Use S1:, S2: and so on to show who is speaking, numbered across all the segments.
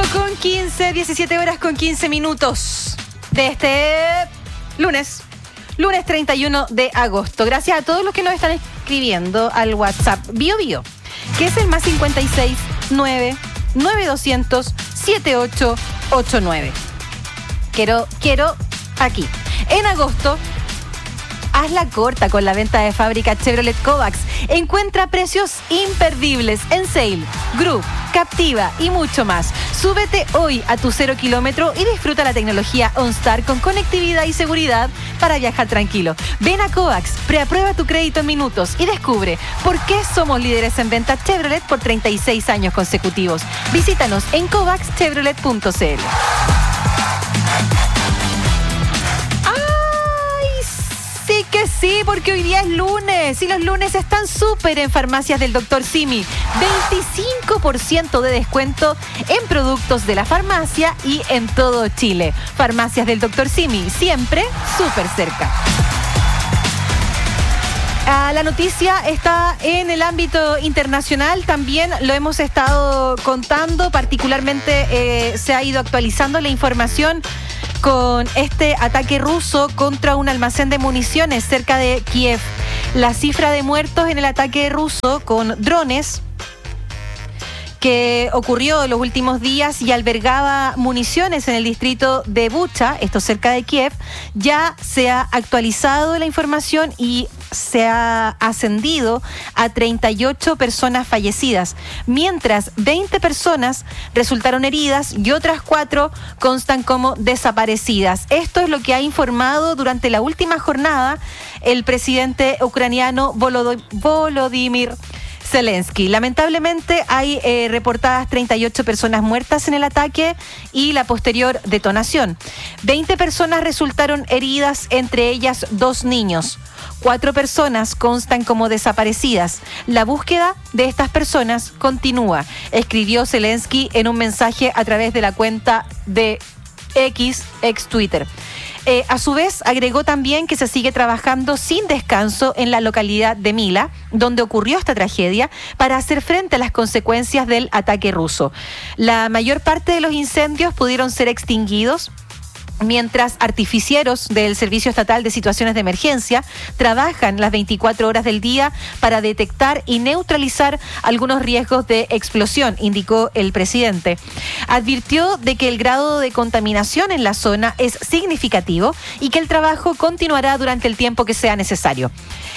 S1: 8:15, 17 horas con 15 minutos de este lunes 31 de agosto. Gracias a todos los que nos están escribiendo al WhatsApp Bio, que es el más 56 9 9200 7889. Quiero aquí. En agosto, haz la corta con la venta de fábrica Chevrolet Kovacs. Encuentra precios imperdibles en Sale, Group, Captiva y mucho más. Súbete hoy a tu 0 kilómetro y disfruta la tecnología OnStar con conectividad y seguridad para viajar tranquilo. Ven a Kovacs, preaprueba tu crédito en minutos y descubre por qué somos líderes en venta Chevrolet por 36 años consecutivos. Visítanos en kovacschevrolet.cl. Sí que sí, porque hoy día es lunes y los lunes están súper en Farmacias del Dr. Simi. 25% de descuento en productos de la farmacia y en todo Chile. Farmacias del Dr. Simi, siempre súper cerca. La noticia está en el ámbito internacional, también lo hemos estado contando, particularmente se ha ido actualizando la información con este ataque ruso contra un almacén de municiones cerca de Kiev. La cifra de muertos en el ataque ruso con drones que ocurrió en los últimos días y albergaba municiones en el distrito de Bucha, esto cerca de Kiev, ya se ha actualizado la información y se ha ascendido a 38 personas fallecidas, mientras 20 personas resultaron heridas y otras 4 constan como desaparecidas. Esto es lo que ha informado durante la última jornada el presidente ucraniano Volodymyr Zelensky. Lamentablemente hay reportadas 38 personas muertas en el ataque y la posterior detonación. 20 personas resultaron heridas, entre ellas 2 niños. 4 personas constan como desaparecidas. La búsqueda de estas personas continúa, escribió Zelensky en un mensaje a través de la cuenta de ex Twitter. A su vez, agregó también que se sigue trabajando sin descanso en la localidad de Mila, donde ocurrió esta tragedia, para hacer frente a las consecuencias del ataque ruso. La mayor parte de los incendios pudieron ser extinguidos, mientras artificieros del Servicio Estatal de Situaciones de Emergencia trabajan las 24 horas del día para detectar y neutralizar algunos riesgos de explosión, indicó el presidente. Advirtió de que el grado de contaminación en la zona es significativo y que el trabajo continuará durante el tiempo que sea necesario.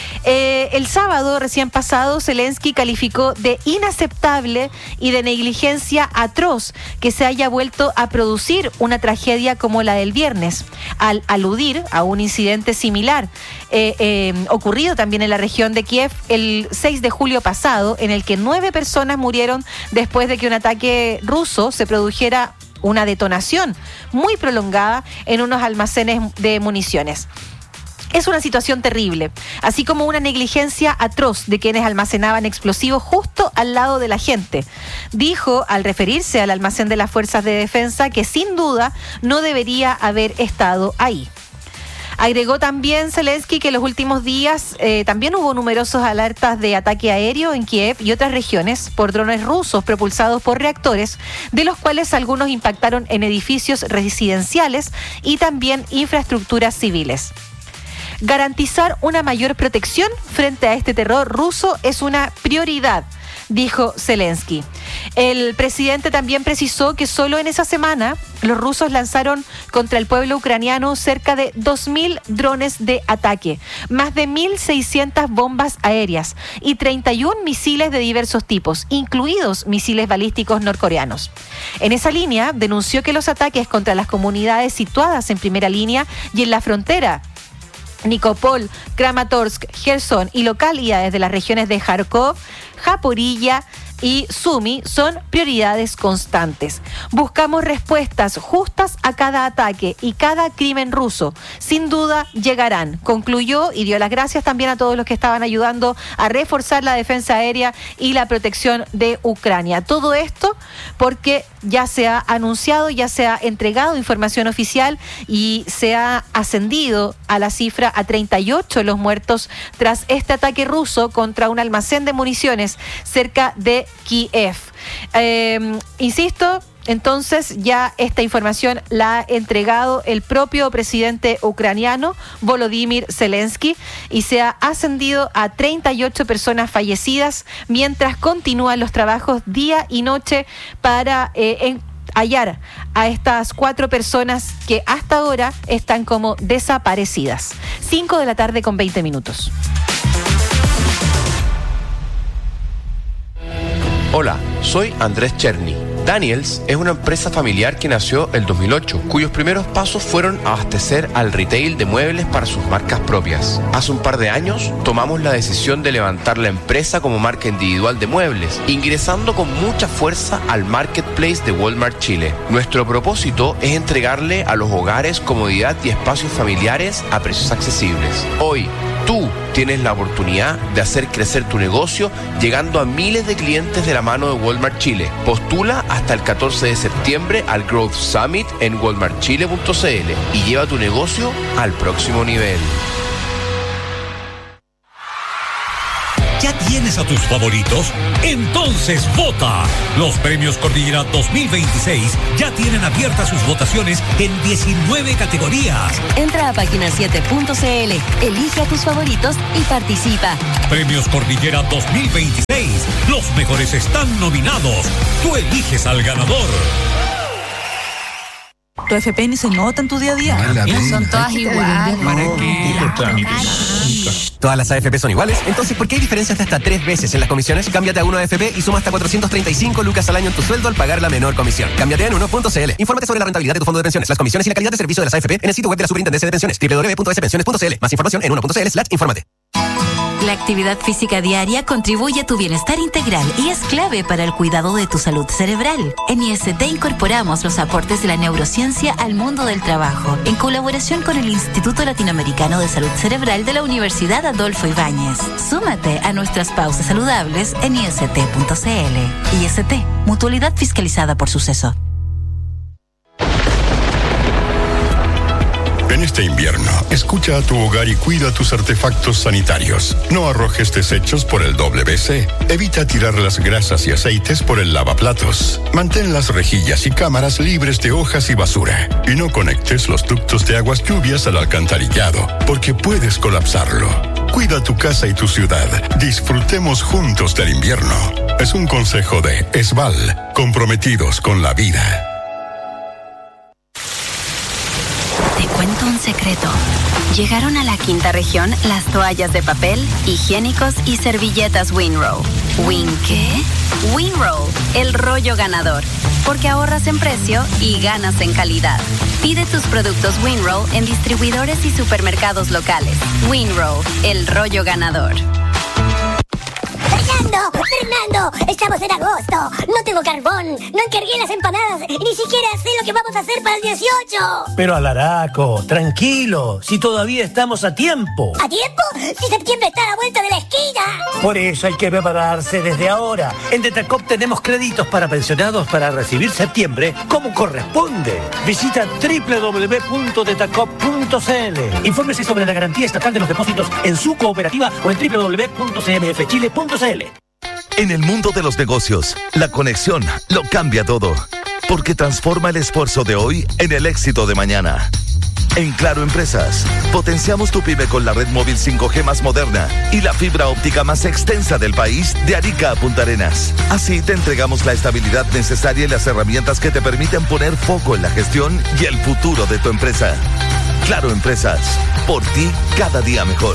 S1: El sábado recién pasado, Zelensky calificó de inaceptable y de negligencia atroz que se haya vuelto a producir una tragedia como la del viernes, al aludir a un incidente similar ocurrido también en la región de Kiev el 6 de julio pasado, en el que 9 personas murieron después de que un ataque ruso se produjera una detonación muy prolongada en unos almacenes de municiones. Es una situación terrible, así como una negligencia atroz de quienes almacenaban explosivos justo al lado de la gente. Dijo, al referirse al almacén de las Fuerzas de Defensa, que sin duda no debería haber estado ahí. Agregó también Zelensky que en los últimos días también hubo numerosos alertas de ataque aéreo en Kiev y otras regiones por drones rusos propulsados por reactores, de los cuales algunos impactaron en edificios residenciales y también infraestructuras civiles. Garantizar una mayor protección frente a este terror ruso es una prioridad, dijo Zelensky. El presidente también precisó que solo en esa semana los rusos lanzaron contra el pueblo ucraniano cerca de 2.000 drones de ataque, más de 1.600 bombas aéreas y 31 misiles de diversos tipos, incluidos misiles balísticos norcoreanos. En esa línea, denunció que los ataques contra las comunidades situadas en primera línea y en la frontera Nikopol, Kramatorsk, Gerson y localidades de las regiones de Kharkov, Zaporilla y Sumi son prioridades constantes. Buscamos respuestas justas a cada ataque y cada crimen ruso. Sin duda llegarán, concluyó, y dio las gracias también a todos los que estaban ayudando a reforzar la defensa aérea y la protección de Ucrania. Todo esto porque ya se ha anunciado, ya se ha entregado información oficial y se ha ascendido a la cifra a 38 los muertos tras este ataque ruso contra un almacén de municiones cerca de Kiev. Insisto, entonces ya esta información la ha entregado el propio presidente ucraniano Volodymyr Zelensky y se ha ascendido a 38 personas fallecidas mientras continúan los trabajos día y noche para hallar a estas 4 personas que hasta ahora están como desaparecidas. 5:20 p.m.
S2: Hola, soy Andrés Cherny. Daniels es una empresa familiar que nació el 2008, cuyos primeros pasos fueron abastecer al retail de muebles para sus marcas propias. Hace un par de años tomamos la decisión de levantar la empresa como marca individual de muebles, ingresando con mucha fuerza al marketplace de Walmart Chile. Nuestro propósito es entregarle a los hogares comodidad y espacios familiares a precios accesibles. Hoy, tú tienes la oportunidad de hacer crecer tu negocio llegando a miles de clientes de la mano de Walmart Chile. Postula hasta el 14 de septiembre al Growth Summit en walmartchile.cl y lleva tu negocio al próximo nivel.
S3: ¿Ya tienes a tus favoritos? Entonces vota. Los premios Cordillera 2026 ya tienen abiertas sus votaciones en 19 categorías.
S4: Entra a página7.cl, elige a tus favoritos y participa.
S3: Premios Cordillera 2026. Los mejores están nominados. Tú eliges al ganador.
S5: Tu FP ni se nota en tu día a día.
S6: Son todas iguales.
S7: ¿Para qué?
S8: Todas las AFP son iguales, entonces ¿por qué hay diferencias de hasta 3 veces en las comisiones? Cámbiate a Uno AFP y suma hasta 435 lucas al año en tu sueldo al pagar la menor comisión. Cámbiate en uno.cl. Infórmate sobre la rentabilidad de tu fondo de pensiones, las comisiones y la calidad de servicio de las AFP en el sitio web de la Superintendencia de Pensiones, www.spensiones.cl. Más información en uno.cl/infórmate.
S4: La actividad física diaria contribuye a tu bienestar integral y es clave para el cuidado de tu salud cerebral. En IST incorporamos los aportes de la neurociencia al mundo del trabajo, en colaboración con el Instituto Latinoamericano de Salud Cerebral de la Universidad Adolfo Ibáñez. Súmate a nuestras pausas saludables en ist.cl. IST, mutualidad fiscalizada por Suceso.
S9: En este invierno, escucha a tu hogar y cuida tus artefactos sanitarios. No arrojes desechos por el WC. Evita tirar las grasas y aceites por el lavaplatos. Mantén las rejillas y cámaras libres de hojas y basura. Y no conectes los ductos de aguas lluvias al alcantarillado, porque puedes colapsarlo. Cuida tu casa y tu ciudad. Disfrutemos juntos del invierno. Es un consejo de ESVAL, comprometidos con la vida.
S10: Te cuento un secreto. Llegaron a la quinta región las toallas de papel, higiénicos y servilletas Winrow. ¿Win qué? Winrow, el rollo ganador. Porque ahorras en precio y ganas en calidad. Pide tus productos Winrow en distribuidores y supermercados locales. Winrow, el rollo ganador.
S11: ¡Fernando! ¡Estamos en agosto! ¡No tengo carbón! ¡No encargué las empanadas! ¡Y ni siquiera sé lo que vamos a hacer para el 18!
S12: Pero Alaraco, tranquilo, si todavía estamos a tiempo.
S11: ¿A tiempo? ¡Si septiembre está a la vuelta de la esquina!
S12: Por eso hay que prepararse desde ahora. En Detacop tenemos créditos para pensionados para recibir septiembre como corresponde. Visita www.detacop.cl. Infórmese sobre la garantía estatal de los depósitos en su cooperativa o en www.cmfchile.cl.
S13: En el mundo de los negocios, la conexión lo cambia todo, porque transforma el esfuerzo de hoy en el éxito de mañana. En Claro Empresas, potenciamos tu pyme con la red móvil 5G más moderna y la fibra óptica más extensa del país de Arica a Punta Arenas. Así te entregamos la estabilidad necesaria y las herramientas que te permiten poner foco en la gestión y el futuro de tu empresa. Claro Empresas, por ti cada día mejor.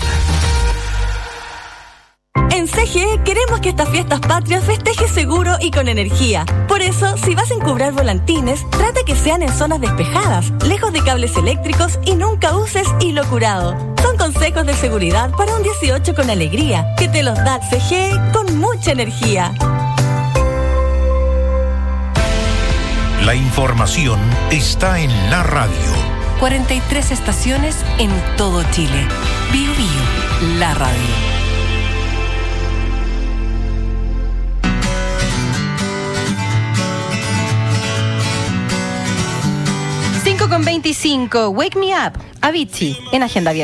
S14: En CGE queremos que estas fiestas patrias festejes seguro y con energía. Por eso, si vas a encubrar volantines, trata que sean en zonas despejadas, lejos de cables eléctricos y nunca uses hilo curado. Son consejos de seguridad para un 18 con alegría, que te los da CGE con mucha energía.
S3: La información está en la radio.
S15: 43 estaciones en todo Chile. Bio Bio, la radio.
S1: 5:25, Wake Me Up, Avicii, en Agenda Abierta.